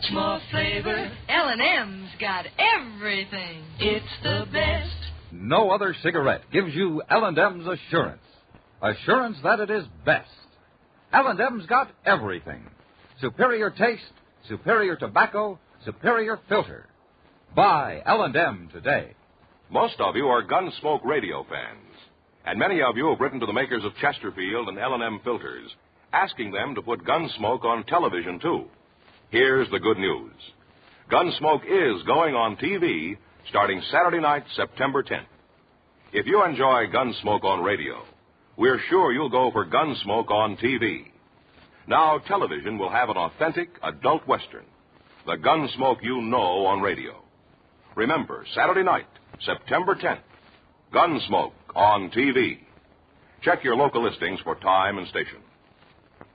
more flavor. L&M's got everything. It's the best. No other cigarette gives you L&M's assurance. Assurance that it is best. L&M's got everything. Superior taste, superior tobacco, superior filter. Buy L&M today. Most of you are Gunsmoke radio fans, and many of you have written to the makers of Chesterfield and L&M filters, asking them to put Gunsmoke on television, too. Here's the good news. Gunsmoke is going on TV starting Saturday night, September 10th. If you enjoy Gunsmoke on radio, we're sure you'll go for Gunsmoke on TV. Now, television will have an authentic adult Western, the Gunsmoke you know on radio. Remember, Saturday night, September 10th, Gunsmoke on TV. Check your local listings for time and station.